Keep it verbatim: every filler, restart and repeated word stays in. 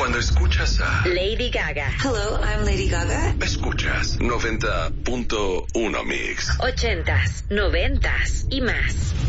Cuando escuchas a Lady Gaga. Hello, I'm Lady Gaga. Escuchas noventa punto uno Mix. Ochentas, noventas y más.